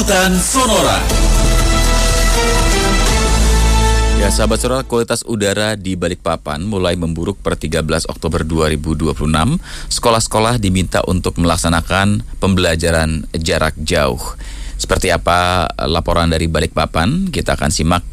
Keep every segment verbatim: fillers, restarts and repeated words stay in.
Liputan Sonora. Ya, sahabat Sonora, kualitas udara di Balikpapan mulai memburuk per tiga belas Oktober dua ribu dua puluh enam. Sekolah-sekolah diminta untuk melaksanakan pembelajaran jarak jauh. Seperti apa laporan dari Balikpapan? Kita akan simak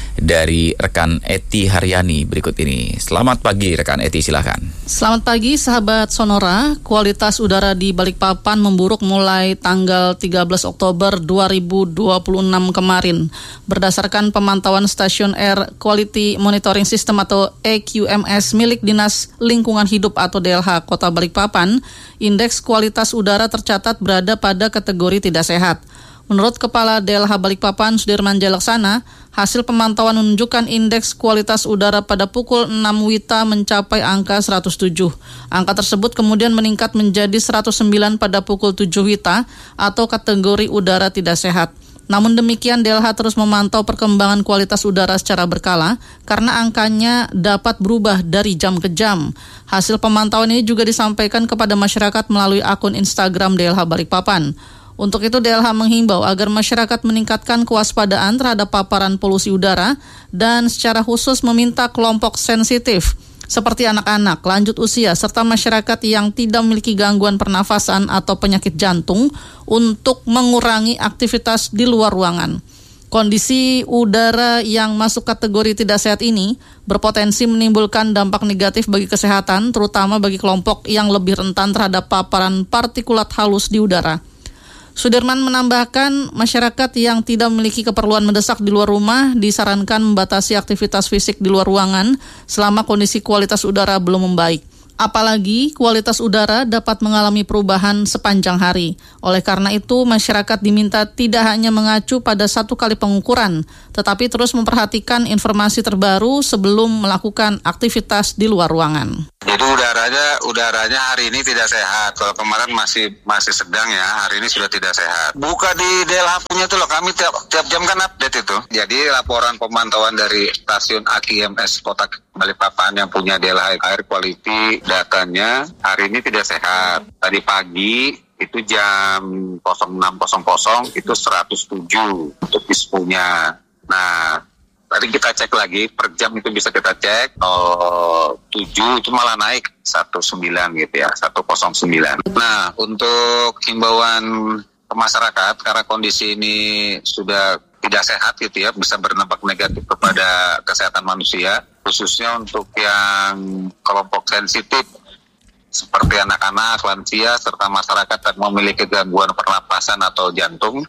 dari rekan Eti Haryani berikut ini. Selamat pagi rekan Eti, silakan. Selamat pagi sahabat Sonora. Kualitas udara di Balikpapan memburuk mulai tanggal tiga belas Oktober dua ribu dua puluh enam kemarin. Berdasarkan pemantauan Stasiun Air Quality Monitoring System atau E Q M S milik Dinas Lingkungan Hidup atau D L H Kota Balikpapan, indeks kualitas udara tercatat berada pada kategori tidak sehat. Menurut Kepala D L H Balikpapan Sudirman Jalaksana, hasil pemantauan menunjukkan indeks kualitas udara pada pukul enam Wita mencapai angka seratus tujuh. Angka tersebut kemudian meningkat menjadi seratus sembilan pada pukul tujuh Wita atau kategori udara tidak sehat. Namun demikian, D L H terus memantau perkembangan kualitas udara secara berkala karena angkanya dapat berubah dari jam ke jam. Hasil pemantauan ini juga disampaikan kepada masyarakat melalui akun Instagram D L H Balikpapan. Untuk itu D L H menghimbau agar masyarakat meningkatkan kewaspadaan terhadap paparan polusi udara dan secara khusus meminta kelompok sensitif seperti anak-anak, lanjut usia, serta masyarakat yang tidak memiliki gangguan pernafasan atau penyakit jantung untuk mengurangi aktivitas di luar ruangan. Kondisi udara yang masuk kategori tidak sehat ini berpotensi menimbulkan dampak negatif bagi kesehatan, terutama bagi kelompok yang lebih rentan terhadap paparan partikulat halus di udara. Sudirman menambahkan, masyarakat yang tidak memiliki keperluan mendesak di luar rumah disarankan membatasi aktivitas fisik di luar ruangan selama kondisi kualitas udara belum membaik. Apalagi kualitas udara dapat mengalami perubahan sepanjang hari. Oleh karena itu, masyarakat diminta tidak hanya mengacu pada satu kali pengukuran, tetapi terus memperhatikan informasi terbaru sebelum melakukan aktivitas di luar ruangan. Jadi udaranya udaranya hari ini tidak sehat. Kalau kemarin masih masih sedang ya, hari ini sudah tidak sehat. Buka di D L H punya tuh loh, kami tiap tiap jam kan update itu. Jadi laporan pemantauan dari stasiun A Q M S Kota Balikpapan yang punya D L H Air Quality, datanya hari ini tidak sehat. Tadi pagi itu jam enam nol nol itu seratus tujuh untuk ispunya. Nah, tadi kita cek lagi, per jam itu bisa kita cek, oh, tujuh itu malah naik seratus sembilan gitu ya, seratus sembilan. Nah, untuk himbauan ke masyarakat, karena kondisi ini sudah tidak sehat gitu ya, bisa berdampak negatif kepada kesehatan manusia, khususnya untuk yang kelompok sensitif, seperti anak-anak, lansia, serta masyarakat yang memiliki gangguan pernapasan atau jantung,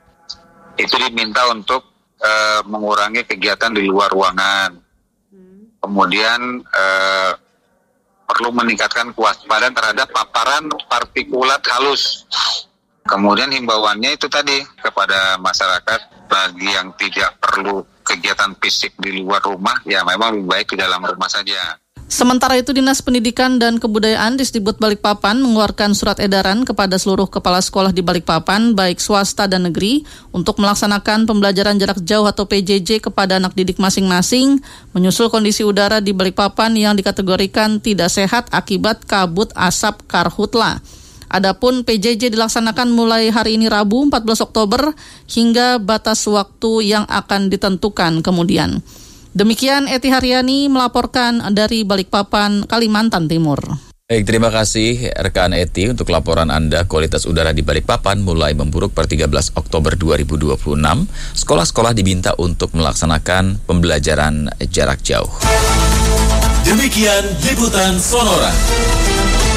itu diminta untuk Uh, mengurangi kegiatan di luar ruangan. Hmm. Kemudian uh, perlu meningkatkan kewaspadaan terhadap paparan partikulat halus. Kemudian himbauannya itu tadi kepada masyarakat, bagi yang tidak perlu kegiatan fisik di luar rumah, ya memang lebih baik di dalam rumah saja. Sementara itu, Dinas Pendidikan dan Kebudayaan Disdikbud Balikpapan mengeluarkan surat edaran kepada seluruh kepala sekolah di Balikpapan, baik swasta dan negeri, untuk melaksanakan pembelajaran jarak jauh atau P J J kepada anak didik masing-masing, menyusul kondisi udara di Balikpapan yang dikategorikan tidak sehat akibat kabut asap karhutla. Adapun P J J dilaksanakan mulai hari ini Rabu empat belas Oktober hingga batas waktu yang akan ditentukan kemudian. Demikian Eti Haryani melaporkan dari Balikpapan, Kalimantan Timur. Baik, terima kasih rekan Eti untuk laporan Anda. Kualitas udara di Balikpapan mulai memburuk per tiga belas Oktober dua ribu dua puluh enam. Sekolah-sekolah diminta untuk melaksanakan pembelajaran jarak jauh. Demikian Liputan Sonora.